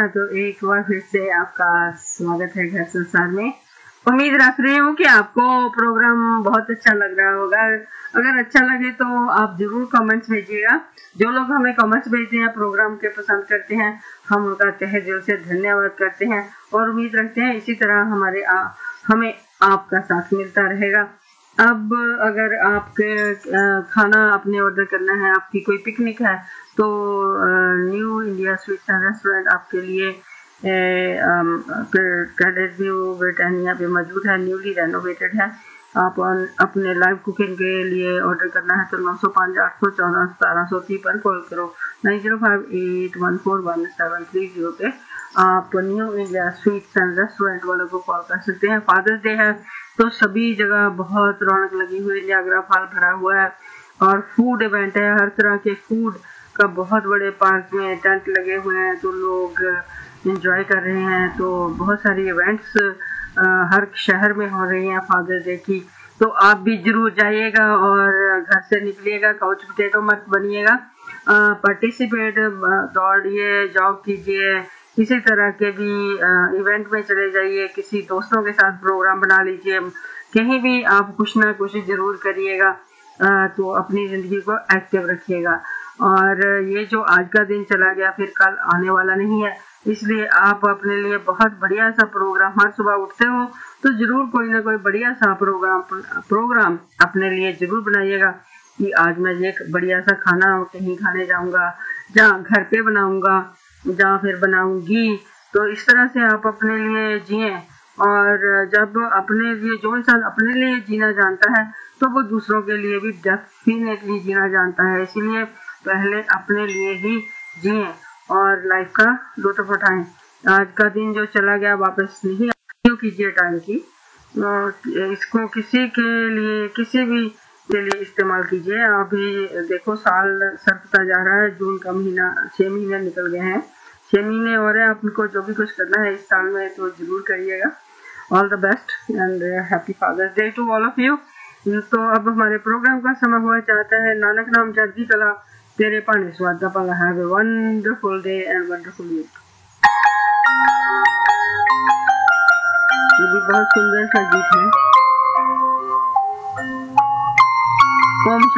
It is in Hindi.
तो एक बार फिर से आपका स्वागत है घर संसार में। उम्मीद रख रही हूँ कि आपको प्रोग्राम बहुत अच्छा लग रहा होगा। अगर अच्छा लगे तो आप जरूर कमेंट्स भेजिएगा। जो लोग हमें कमेंट्स भेजते हैं, प्रोग्राम के पसंद करते हैं, हम उनका तहे दिल से धन्यवाद करते हैं और उम्मीद रखते हैं इसी तरह हमें आपका साथ मिलता रहेगा। अब अगर आपके खाना अपने ऑर्डर करना है, आपकी कोई पिकनिक है, तो new India sweets and restaurant आपके लिए कैडेट व्यू ब्रिटानिया पे मौजूद है, न्यूली रेनोवेटेड है। आप अपने लाइव कुकिंग के लिए ऑर्डर करना है तो 905 814 1730 पर कॉल करो। 9058141730 पे आप new India sweets and restaurant वालों को कॉल कर सकते हैं। फादर्स डे है तो सभी जगह बहुत रौनक लगी हुई, नियाग्रा फॉल भरा हुआ है और फूड इवेंट है। हर तरह के फूड का बहुत बड़े पार्क में टेंट लगे हुए हैं तो लोग एंजॉय कर रहे हैं। तो बहुत सारी इवेंट्स हर शहर में हो रही हैं फादर्स डे की। तो आप भी जरूर जाइएगा और घर से निकलिएगा, काउच पोटैटो मत बनिएगा। पार्टिसिपेट, दौड़िए, जॉग कीजिए, किसी तरह के भी इवेंट में चले जाइए, किसी दोस्तों के साथ प्रोग्राम बना लीजिए, कहीं भी आप कुछ ना कुछ जरूर करिएगा। तो अपनी जिंदगी को एक्टिव रखिएगा। और ये जो आज का दिन चला गया फिर कल आने वाला नहीं है, इसलिए आप अपने लिए बहुत बढ़िया सा प्रोग्राम, हर सुबह उठते हो तो जरूर कोई ना कोई बढ़िया सा प्रोग्राम अपने लिए जरूर बनाइएगा कि आज मैं ये बढ़िया सा खाना कहीं खाने जाऊंगा, जहाँ घर पे बनाऊंगा, जहाँ फिर बनाऊंगी। तो इस तरह से आप अपने लिए जिए। और जब अपने लिए, जो इंसान अपने लिए जीना जानता है तो वो दूसरों के लिए भी डेफिनेटली जीना जानता है। इसीलिए पहले अपने लिए ही जिए और लाइफ का लुत्फ उठाएं। आज का दिन जो चला गया वापस नहीं कीजिए टाइम की, इसको किसी भी के लिए इस्तेमाल कीजिए। अभी देखो साल सरकता जा रहा है, जून का महीना, 6 महीने निकल गए हैं, 6 महीने और है। आपको जो भी कुछ करना है इस साल में तो जरूर करिएगा। All the best and happy father's day to all of you. तो अब हमारे प्रोग्राम का समय हुआ चाहता है। नानक नाम चढ़ती कला तेरे पाने स्वाद दा भला। Have a wonderful day and wonderful week. ये भी बहुत सुंदर सा गीत है। ओम